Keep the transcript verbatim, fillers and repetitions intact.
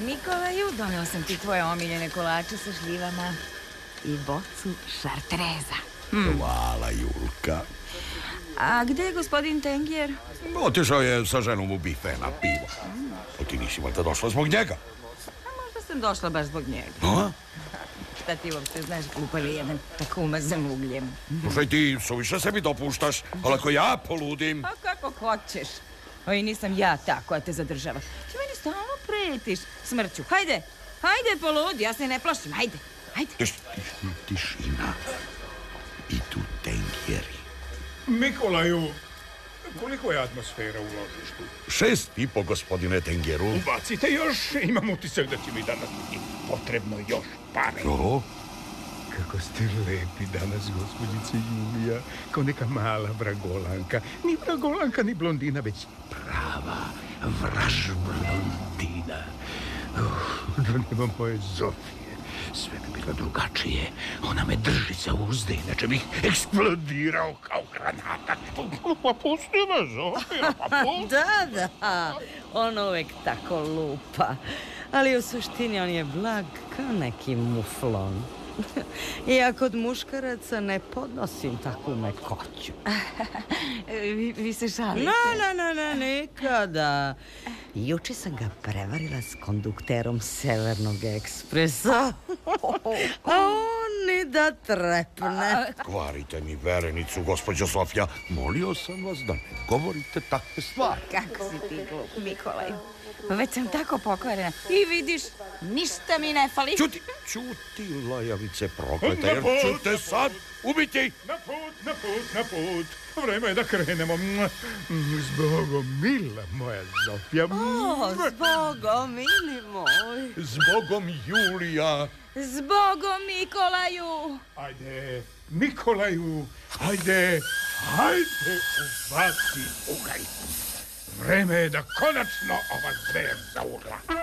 Nikolaju, donela sam ti tvoje omiljene kolače sa šljivama i bocu šartreza. Hvala, Julka. A gde je gospodin Tengijer? Otišao je sa ženom u bife na pivo. O, ti nisi valjda došla zbog njega? A možda sam došla baš zbog njega. A? Šta ti uopšte znaš, glupa li jedan tako umazan ugljem? Slušaj, ti suviše sebi dopuštaš, ali ako ja poludim... Pa kako hoćeš. Oj, nisam ja ta koja te zadržava. Ti meni stalno pretiš smrću. Hajde, hajde poludi, ja se ne plašim, hajde, hajde. Tiš, tišina. Idu Tengijeri. Mikolaju, koliko je atmosfera u ložištu? Šest i po, gospodine Tengijeru. Ubacite još, imam utisak da će mi danas biti potrebno još pare. Jo? Kako ste lepi danas, gospođice Julija, kao neka mala vragolanka. Ni vragolanka, ni blondina, već prava vraž blondina. Uh, da nema moje Zofije, sve bi bilo drugačije. Ona me drži za uzde, inače bih eksplodirao kao granata. Pa pusti me, Zofija, pa pusti. Da, da, on uvek tako lupa. Ali u suštini on je blag kao neki muflon. I ja kod muškaraca ne podnosim takvu mekoću. vi, vi se šalite? Ne, ne, ne, ne, nikada. Juče sam ga prevarila s kondukterom Severnog ekspresa. A on ni da trepne. Kvarite mi verenicu, gospođo Sofija. Molio sam vas da ne govorite takve stvari. Kako si ti glup, Mikolaju. Već sam tako pokvarena. I vidiš, ništa mi ne fali. Ćuti, ćuti, lajavice proklete, jer ću te sad ubiti. Na put, na put, na put. Vreme je da krenemo. Zbogom, mila moja Zofija. O, zbogom, mili moj. Zbogom, Julija. Zbogom, Mikolaju. Ajde, Mikolaju, ajde, ajde, ubaci ugalj. Vreme je da konačno ova zver zaurla.